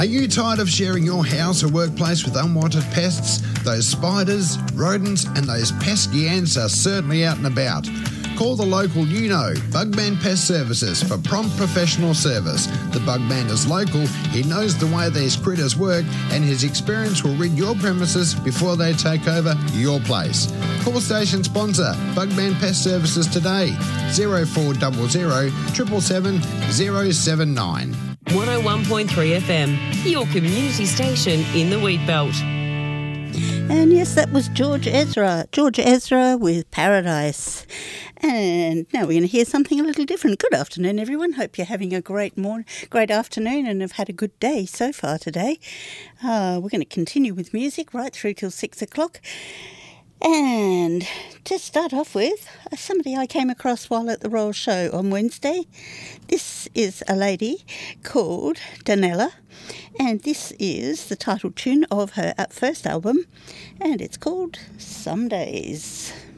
Are you tired of sharing your house or workplace with unwanted pests? Those spiders, rodents and those pesky ants are certainly out and about. Call the local Bugman Pest Services for prompt professional service. The Bugman is local, he knows the way these critters work and his experience will rid your premises before they take over your place. Call station sponsor Bugman Pest Services today, 0400 777 079. 101.3 FM, your community station in the Wheatbelt. And yes, that was George Ezra with Paradise. And now we're going to hear something a little different. Good afternoon, everyone. Hope you're having a great afternoon and have had a good day so far today. We're going to continue with music right through till 6 o'clock. And to start off with, somebody I came across while at the Royal Show on Wednesday. This is a lady called Danella, and this is the title tune of her first album, and it's called Some Days.